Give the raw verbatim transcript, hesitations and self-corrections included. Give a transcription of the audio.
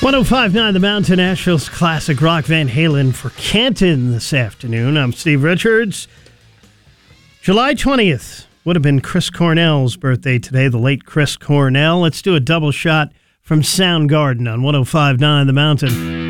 one oh five point nine The Mountain, Nashville's classic rock. Van Halen for Canton this afternoon. I'm Steve Richards. July twentieth would have been Chris Cornell's birthday today, the late Chris Cornell. Let's do a double shot from Soundgarden on one oh five point nine The Mountain.